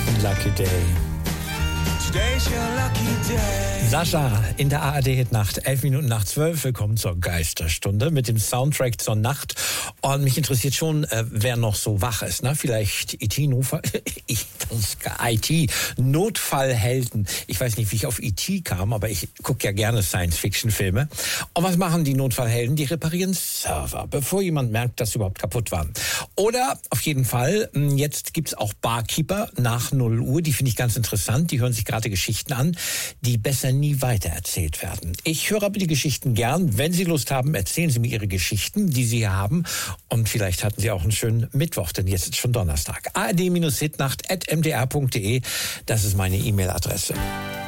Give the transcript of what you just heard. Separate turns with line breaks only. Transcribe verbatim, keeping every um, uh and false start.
Lucky Day.
Today's your lucky day.
Sascha in der A R D-Hitnacht, elf Minuten nach zwölf. Willkommen zur Geisterstunde mit dem Soundtrack zur Nacht. Und mich interessiert schon, äh, wer noch so wach ist. Ne? Vielleicht I T Notfallhelden. Ich weiß nicht, wie ich auf I T kam, aber ich gucke ja gerne Science-Fiction-Filme. Und was machen die Notfallhelden? Die reparieren Server, bevor jemand merkt, dass sie überhaupt kaputt waren. Oder auf jeden Fall, jetzt gibt's auch Barkeeper nach null Uhr. Die finde ich ganz interessant. Die hören sich gerade Geschichten an, die besser nie weitererzählt werden. Ich höre aber die Geschichten gern. Wenn Sie Lust haben, erzählen Sie mir Ihre Geschichten, die Sie haben. Und vielleicht hatten Sie auch einen schönen Mittwoch, denn jetzt ist schon Donnerstag. A R D Hitnacht at m d r punkt d e, das ist meine E-Mail-Adresse.